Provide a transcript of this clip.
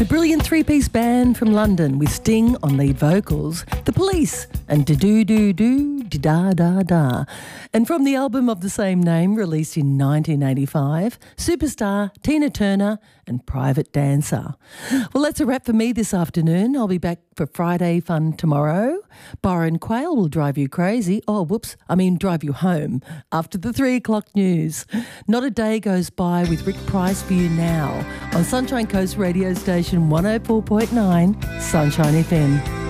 The brilliant three-piece band from London with Sting on lead vocals, The Police and Da-da-da-da. And from the album of the same name released in 1985, Superstar, Tina Turner and Private Dancer. Well, that's a wrap for me this afternoon. I'll be back for Friday Fun tomorrow. Byron Quayle will drive you crazy. Drive you home after the 3 o'clock news. Not a day goes by with Rick Price for you now on Sunshine Coast radio station 104.9 Sunshine FM.